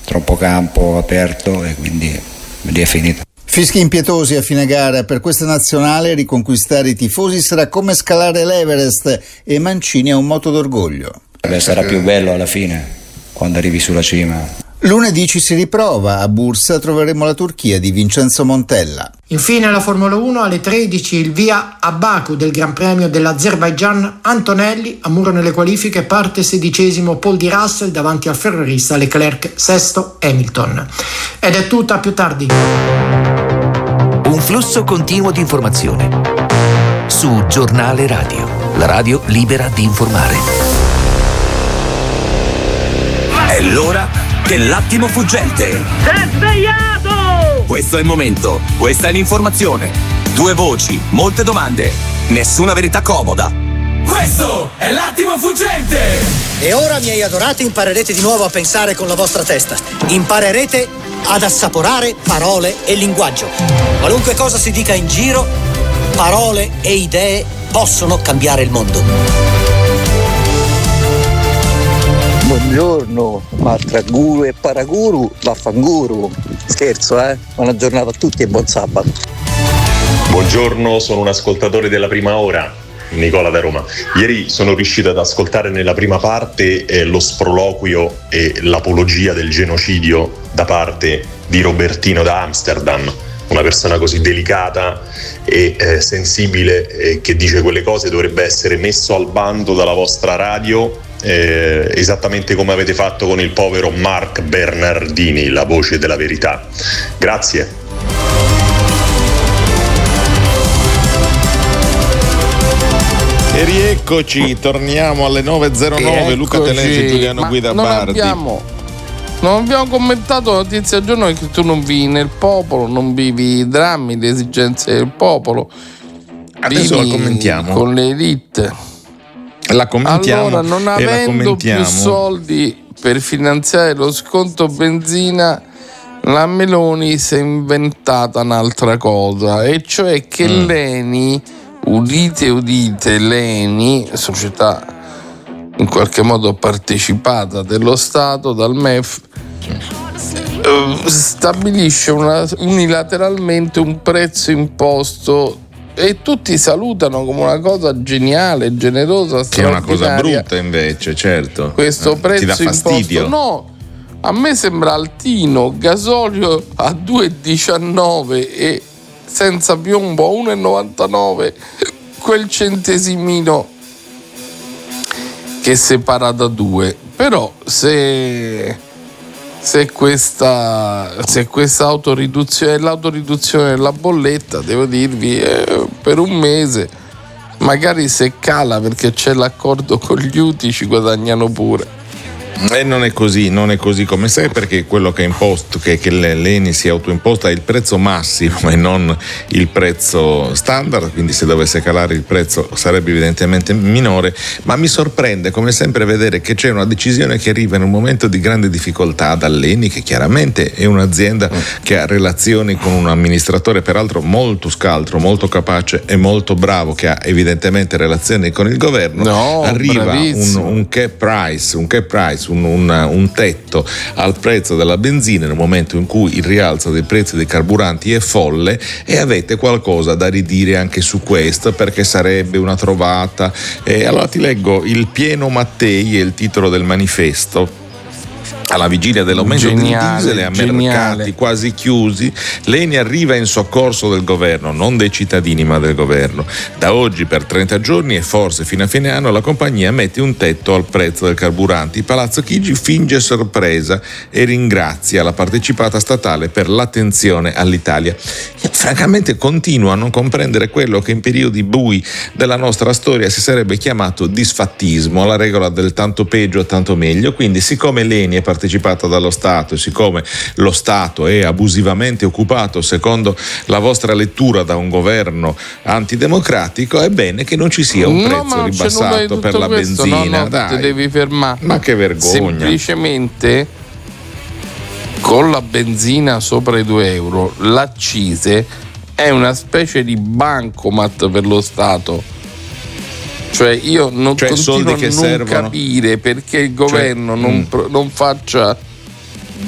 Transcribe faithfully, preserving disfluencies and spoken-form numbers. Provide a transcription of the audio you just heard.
troppo campo aperto e quindi lì è finita. Fischi impietosi a fine gara. Per questa nazionale riconquistare i tifosi sarà come scalare l'Everest e Mancini ha un moto d'orgoglio. Beh, sarà più bello alla fine, quando arrivi sulla cima. Lunedì ci si riprova, a Bursa troveremo la Turchia di Vincenzo Montella. Infine la Formula uno alle tredici, il via a Baku del Gran Premio dell'Azerbaigian. Antonelli a muro nelle qualifiche, parte sedicesimo Paul di Russell davanti al ferrarista Leclerc, sesto Hamilton. Ed è tutto, a più tardi. Un flusso continuo di informazione su Giornale Radio, la radio libera di informare. È l'ora dell'attimo fuggente. Sei svegliato! Questo è il momento, questa è l'informazione. Due voci, molte domande, nessuna verità comoda. Questo è l'attimo fuggente! E ora, miei adorati, imparerete di nuovo a pensare con la vostra testa. Imparerete ad assaporare parole e linguaggio. Qualunque cosa si dica in giro, parole e idee possono cambiare il mondo. Buongiorno, ma tra guru e paraguru vaffanguru. Scherzo, eh? Buona giornata a tutti e buon sabato. Buongiorno, sono un ascoltatore della prima ora, Nicola da Roma. Ieri sono riuscito ad ascoltare nella prima parte eh, lo sproloquio e l'apologia del genocidio da parte di Robertino da Amsterdam, una persona così delicata e eh, sensibile eh, che dice quelle cose dovrebbe essere messo al bando dalla vostra radio. Eh, esattamente come avete fatto con il povero Mark Bernardini, la voce della verità. Grazie. E rieccoci, torniamo alle nove e zero nove. Luca Tenesi, Giuliano Guida non Bardi. Abbiamo, non abbiamo commentato la notizia al giorno che tu non vivi nel popolo, non vivi i drammi, le esigenze del popolo. Adesso vivi la commentiamo con le elite. La commentiamo. Allora, non e avendo più soldi per finanziare lo sconto benzina, la Meloni si è inventata un'altra cosa, e cioè che mm. l'Eni, udite udite, l'Eni, società in qualche modo partecipata dello Stato dal M E F, stabilisce una, unilateralmente un prezzo imposto. E tutti salutano come una cosa geniale, generosa, che è una cosa brutta invece, certo. Questo eh, prezzo ti dà fastidio. imposto, no, a me sembra altino. Gasolio a due virgola diciannove e senza piombo a uno virgola novantanove, quel centesimino che separa da due. Però se Se questa, se questa autoriduzione, l'autoriduzione della bolletta, devo dirvi, eh, per un mese, magari se cala perché c'è l'accordo con gli U T I, ci guadagnano pure. E non è così, non è così come sai, perché quello che è imposto, che, che l'Eni si è autoimposta è il prezzo massimo e non il prezzo standard, quindi se dovesse calare il prezzo sarebbe evidentemente minore, ma mi sorprende come sempre vedere che c'è una decisione che arriva in un momento di grande difficoltà dall'Eni, che chiaramente è un'azienda mm. che ha relazioni con un amministratore peraltro molto scaltro, molto capace e molto bravo, che ha evidentemente relazioni con il governo. No, arriva un, un cap price, un cap price Un, un, un tetto al prezzo della benzina nel momento in cui il rialzo dei prezzi dei carburanti è folle, e avete qualcosa da ridire anche su questo, perché sarebbe una trovata. E allora ti leggo il pieno Mattei, è il titolo del manifesto. Alla vigilia dell'aumento geniale, del diesel e a geniale. mercati quasi chiusi, l'Eni arriva in soccorso del governo, non dei cittadini ma del governo. Da oggi per trenta giorni e forse fino a fine anno la compagnia mette un tetto al prezzo del carburante. Palazzo Chigi finge sorpresa e ringrazia la partecipata statale per l'attenzione all'Italia. Io, francamente continuo a non comprendere quello che in periodi bui della nostra storia si sarebbe chiamato disfattismo, la regola del tanto peggio tanto meglio. Quindi, siccome l'Eni è partecipata dallo Stato e siccome lo Stato è abusivamente occupato, secondo la vostra lettura, da un governo antidemocratico, è bene che non ci sia un prezzo no, ribassato per la questo. benzina. No, no, Dai. ti devi fermare. Ma che vergogna. Semplicemente con la benzina sopra i due euro l'accise è una specie di bancomat per lo Stato. Cioè io non cioè, continuo a che non servono. capire perché il governo cioè, non, mm. non faccia